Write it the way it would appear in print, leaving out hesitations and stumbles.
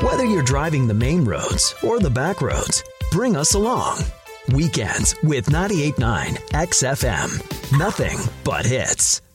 Whether you're driving the main roads or the back roads, bring us along. Weekends with 98.9 XFM. Nothing but hits.